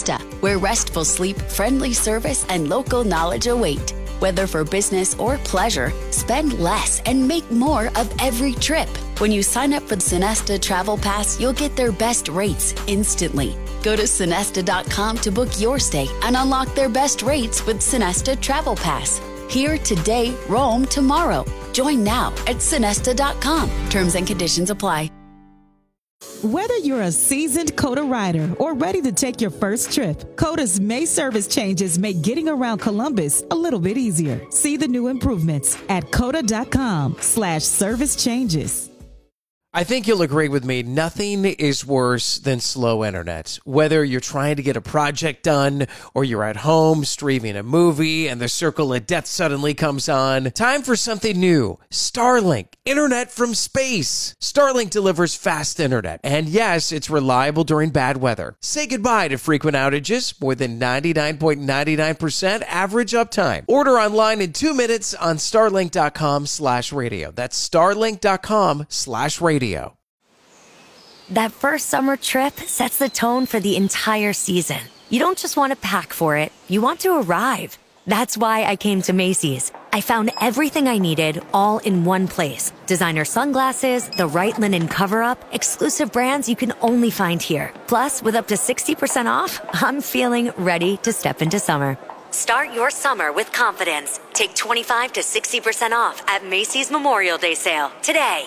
Sonesta, where restful sleep, friendly service, and local knowledge await. Whether for business or pleasure, spend less and make more of every trip. When you sign up for the Sonesta Travel Pass, you'll get their best rates instantly. Go to Sonesta.com to book your stay and unlock their best rates with Sonesta Travel Pass. Here today, roam tomorrow. Join now at Sonesta.com. Terms and conditions apply. Whether you're a seasoned COTA rider or ready to take your first trip, COTA's May service changes make getting around Columbus a little bit easier. See the new improvements at COTA.com/service changes. I think you'll agree with me, nothing is worse than slow internet. Whether you're trying to get a project done or you're at home streaming a movie and the circle of death suddenly comes on, time for something new. Starlink, internet from space. Starlink delivers fast internet. And yes, it's reliable during bad weather. Say goodbye to frequent outages, more than 99.99% average uptime. Order online in 2 minutes on starlink.com/radio. That's starlink.com/radio. That first summer trip sets the tone for the entire season. You don't just want to pack for it, you want to arrive. That's why I came to Macy's. I found everything I needed all in one place. Designer sunglasses, the right linen cover-up, exclusive brands you can only find here. Plus, with up to 60% off, I'm feeling ready to step into summer. Start your summer with confidence. Take 25 to 60% off at Macy's Memorial Day sale today.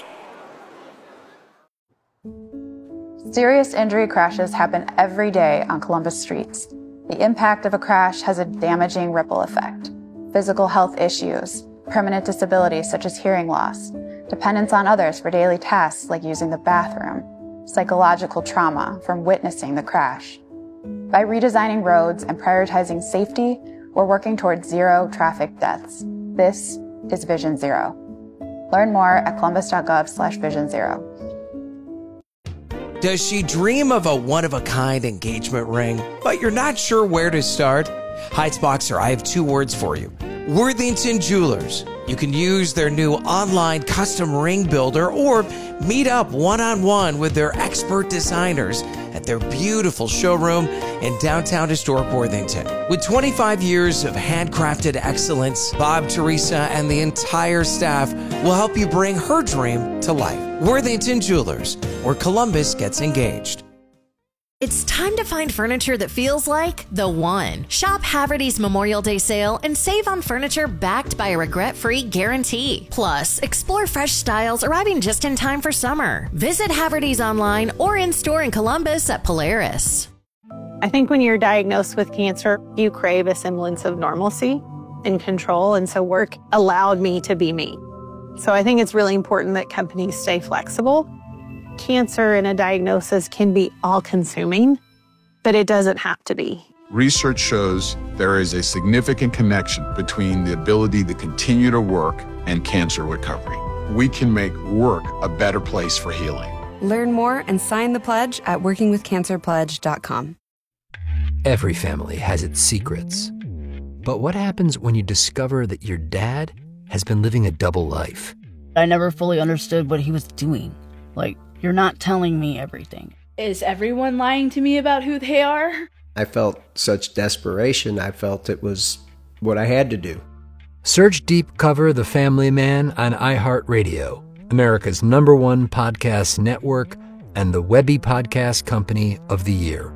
Serious injury crashes happen every day on Columbus streets. The impact of a crash has a damaging ripple effect. Physical health issues, permanent disabilities such as hearing loss, dependence on others for daily tasks like using the bathroom, psychological trauma from witnessing the crash. By redesigning roads and prioritizing safety, we're working towards zero traffic deaths. This is Vision Zero. Learn more at columbus.gov/Vision Zero. Does she dream of a one-of-a-kind engagement ring, but you're not sure where to start? Heights Boxer, I have 2 words for you. Worthington Jewelers. You can use their new online custom ring builder or meet up one-on-one with their expert designers at their beautiful showroom in downtown historic Worthington. With 25 years of handcrafted excellence, Bob, Teresa, and the entire staff will help you bring her dream to life. Worthington Jewelers, where Columbus gets engaged. It's time to find furniture that feels like the one. Shop Haverty's Memorial Day sale and save on furniture backed by a regret-free guarantee. Plus, explore fresh styles arriving just in time for summer. Visit Haverty's online or in-store in Columbus at Polaris. I think when you're diagnosed with cancer, you crave a semblance of normalcy and control, and so work allowed me to be me. So I think it's really important that companies stay flexible. Cancer and a diagnosis can be all-consuming, but it doesn't have to be. Research shows there is a significant connection between the ability to continue to work and cancer recovery. We can make work a better place for healing. Learn more and sign the pledge at workingwithcancerpledge.com. Every family has its secrets. But what happens when you discover that your dad has been living a double life? I never fully understood what he was doing. Like, you're not telling me everything. Is everyone lying to me about who they are? I felt such desperation. I felt it was what I had to do. Search Deep Cover The Family Man on iHeartRadio, America's #1 podcast network and the Webby Podcast Company of the Year.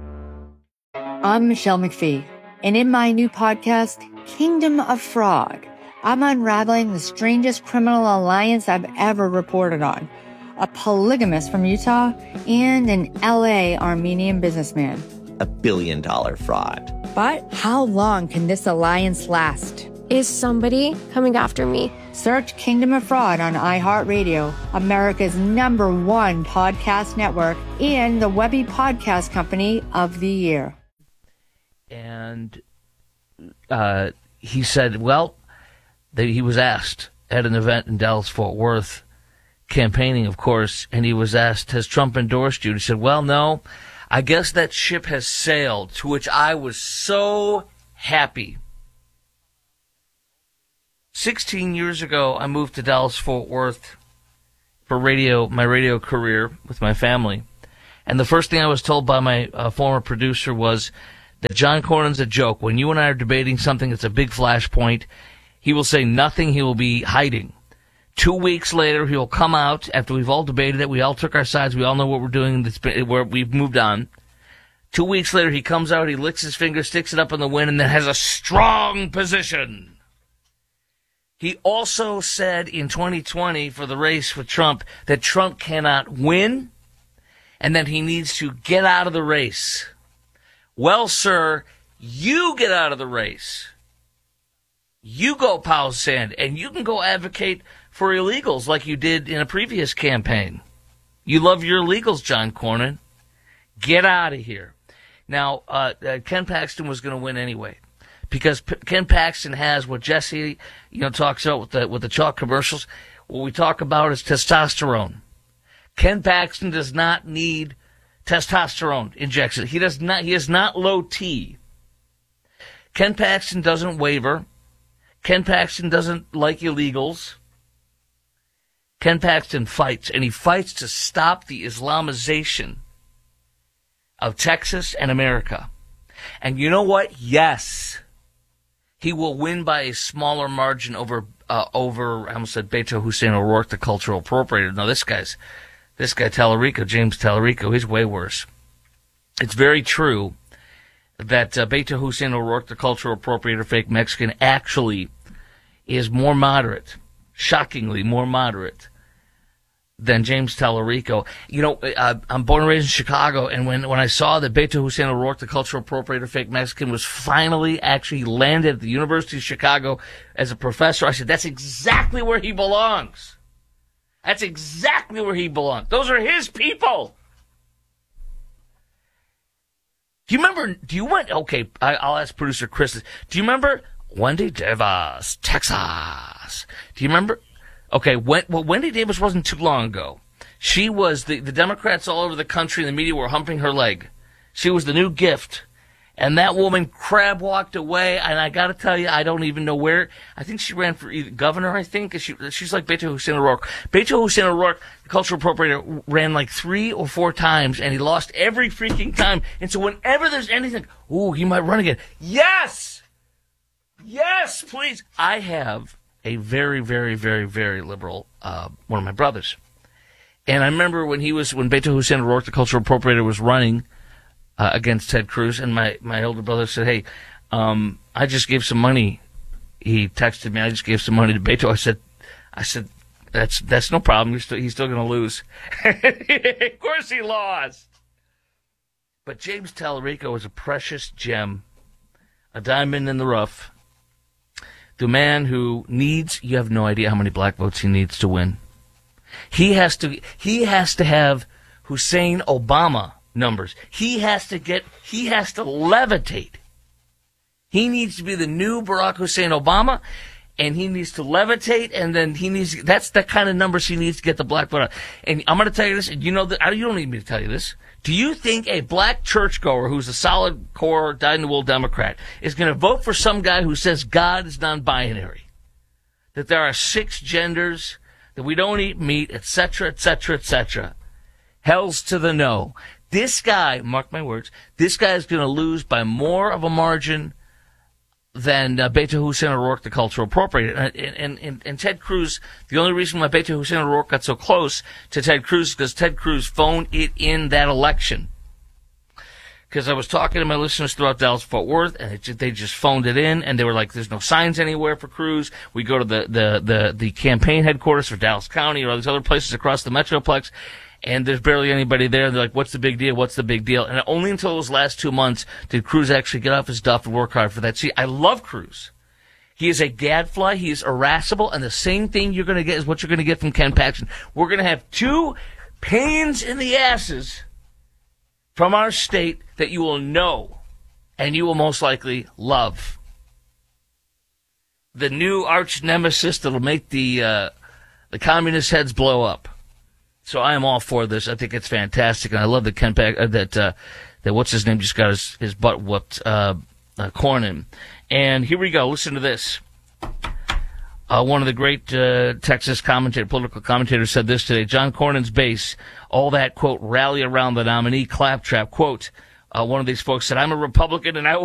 I'm Michelle McPhee, and in my new podcast, Kingdom of Fraud, I'm unraveling the strangest criminal alliance I've ever reported on. A polygamist from Utah and an LA Armenian businessman. $1 billion fraud. But how long can this alliance last? Is somebody coming after me? Search Kingdom of Fraud on iHeartRadio, America's #1 podcast network, and the Webby Podcast Company of the Year. And he said, well, that he was asked at an event in Dallas-Fort Worth, campaigning, of course, and he was asked, has Trump endorsed you? And he said, well, no, I guess that ship has sailed, to which I was so happy. 16 years ago, I moved to Dallas-Fort Worth for my radio career with my family. And the first thing I was told by my former producer was, that John Cornyn's a joke. When you and I are debating something that's a big flashpoint, he will say nothing. He will be hiding. 2 weeks later, he'll come out after we've all debated it. We all took our sides. We all know what we're doing. We've moved on. 2 weeks later, he comes out, he licks his finger, sticks it up in the wind, and then has a strong position. He also said in 2020 for the race with Trump that Trump cannot win and that he needs to get out of the race. Well, sir, you get out of the race. You go pound sand, and you can go advocate for illegals like you did in a previous campaign. You love your illegals, John Cornyn. Get out of here. Now, Ken Paxton was going to win anyway, because Ken Paxton has what Jesse, talks about with the chalk commercials. What we talk about is testosterone. Ken Paxton does not need testosterone injection. He does not. He is not low T. Ken Paxton doesn't waver. Ken Paxton doesn't like illegals. Ken Paxton fights, and he fights to stop the Islamization of Texas and America. And you know what? Yes, he will win by a smaller margin over I almost said Beto Hussein O'Rourke, the cultural appropriator. No, this guy Tallarico, James Tallarico, he's way worse. It's very true that Beto Hussein O'Rourke, the cultural appropriator, fake Mexican, actually is more moderate, shockingly more moderate than James Tallarico. I'm born and raised in Chicago, and when I saw that Beto Hussein O'Rourke, the cultural appropriator, fake Mexican, was finally actually landed at the University of Chicago as a professor, I said, that's exactly where he belongs. That's exactly where he belongs. Those are his people. Do you remember, I'll ask producer Chris, do you remember Wendy Davis, Texas? Do you remember? Okay, Wendy Davis wasn't too long ago. She was, the Democrats all over the country and the media were humping her leg. She was the new gift. And that woman crab walked away, and I got to tell you, I don't even know where. I think she ran for either governor, I think. She's like Beto Hussein O'Rourke. Beto Hussein O'Rourke, the cultural appropriator, ran like 3 or 4 times, and he lost every freaking time. And so whenever there's anything, he might run again. Yes! Yes, please. I have a very, very, very, very liberal, one of my brothers. And I remember when Beto Hussein O'Rourke, the cultural appropriator, was running against Ted Cruz, and my older brother said, hey, I just gave some money. He texted me, I just gave some money to Beto. I said, that's no problem. He's still going to lose. Of course he lost. But James Tallarico is a precious gem, a diamond in the rough. The man who you have no idea how many black votes he needs to win. He has to have Hussein Obama numbers. He has to levitate. He needs to be the new Barack Hussein Obama, and he needs to levitate, and then that's the kind of numbers he needs to get the black vote out. And I'm going to tell you this, and you don't need me to tell you this. Do you think a black churchgoer who's a solid core, dyed-in-the-wool Democrat is going to vote for some guy who says God is non-binary, that there are 6 genders, that we don't eat meat, etc., etc., etc.? Hells to the no. This guy, mark my words, this guy is going to lose by more of a margin than Beto Hussein O'Rourke, the cultural appropriator. And Ted Cruz, the only reason why Beto Hussein O'Rourke got so close to Ted Cruz is because Ted Cruz phoned it in that election. Because I was talking to my listeners throughout Dallas-Fort Worth, and they just phoned it in, and they were like, there's no signs anywhere for Cruz. We go to the campaign headquarters for Dallas County or all these other places across the Metroplex, and there's barely anybody there. They're like, what's the big deal? What's the big deal? And only until those last 2 months did Cruz actually get off his duff and work hard for that. See, I love Cruz. He is a gadfly. He is irascible. And the same thing you're going to get is what you're going to get from Ken Paxton. We're going to have 2 pains in the asses from our state that you will know and you will most likely love. The new arch nemesis that'll make the communist heads blow up. So I am all for this. I think it's fantastic, and I love that that what's his name just got his butt whooped, Cornyn. And here we go. Listen to this. One of the great Texas political commentators said this today. John Cornyn's base, all that, quote, rally around the nominee claptrap, quote, one of these folks said, I'm a Republican and I will